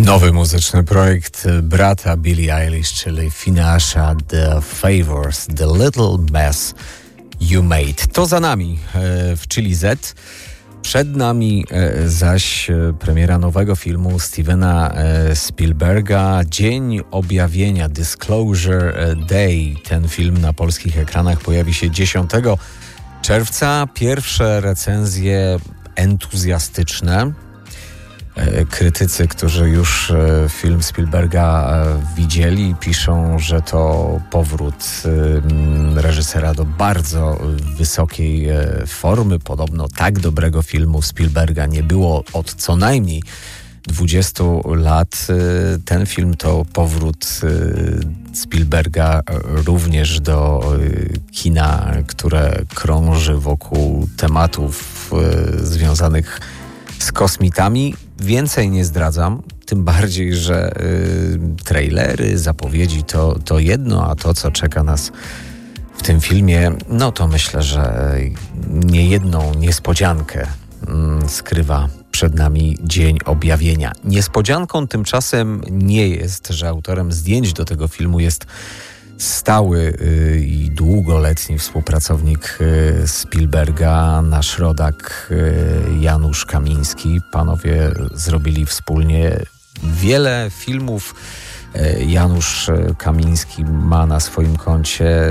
Nowy muzyczny projekt brata Billie Eilish, czyli Finasha The Favours, The Little Mess You Made. To za nami w Chili Z. Przed nami zaś premiera nowego filmu Stevena Spielberga, Dzień Objawienia, Disclosure Day. Ten film na polskich ekranach pojawi się 10 czerwca. Pierwsze recenzje entuzjastyczne. Krytycy, którzy już film Spielberga widzieli, piszą, że to powrót reżysera do bardzo wysokiej formy. Podobno tak dobrego filmu Spielberga nie było od co najmniej 20 lat. Ten film to powrót Spielberga również do kina, które krąży wokół tematów związanych z kosmitami. Więcej nie zdradzam, tym bardziej, że trailery, zapowiedzi to jedno, a to, co czeka nas w tym filmie, no to myślę, że niejedną niespodziankę skrywa przed nami Dzień Objawienia. Niespodzianką tymczasem nie jest, że autorem zdjęć do tego filmu jest stały i długoletni współpracownik Spielberga, nasz rodak Janusz Kamiński. Panowie zrobili wspólnie wiele filmów. Janusz Kamiński ma na swoim koncie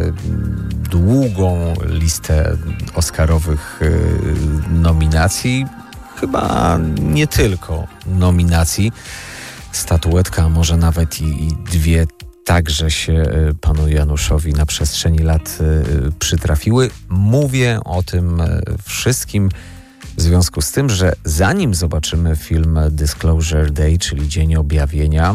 długą listę oscarowych nominacji. Chyba nie tylko nominacji. Statuetka, może nawet i dwie także się panu Januszowi na przestrzeni lat przytrafiły. Mówię o tym wszystkim w związku z tym, że zanim zobaczymy film Disclosure Day, czyli Dzień Objawienia,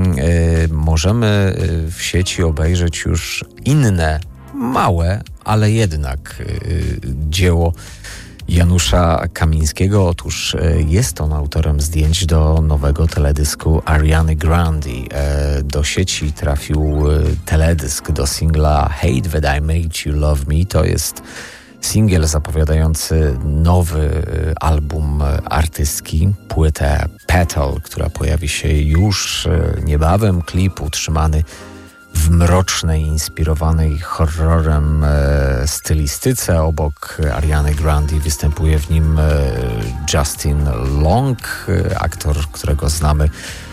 możemy w sieci obejrzeć już inne, małe, ale jednak dzieło Janusza Kamińskiego. Otóż jest on autorem zdjęć do nowego teledysku Ariany Grande. Do sieci trafił teledysk do singla Hate That I Made You Love Me. To jest singiel zapowiadający nowy album artystki, płytę Petal, która pojawi się już niebawem. Klip utrzymany w mrocznej, inspirowanej horrorem stylistyce. Obok Ariany Grande występuje w nim Justin Long, aktor, którego znamy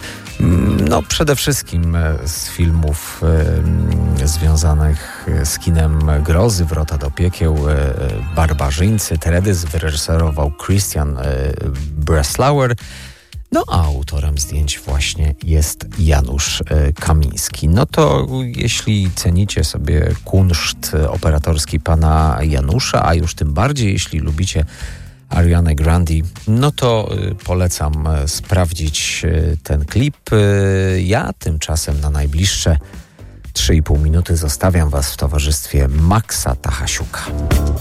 przede wszystkim z filmów związanych z kinem grozy, Wrota do piekieł, Barbarzyńcy. Teledysk wyreżyserował Christian Breslauer. No a autorem zdjęć właśnie jest Janusz Kamiński. No to jeśli cenicie sobie kunszt operatorski pana Janusza, a już tym bardziej jeśli lubicie Arianę Grande, no to polecam sprawdzić ten klip. Ja tymczasem na najbliższe 3,5 minuty zostawiam was w towarzystwie Maxa Tachasiuka.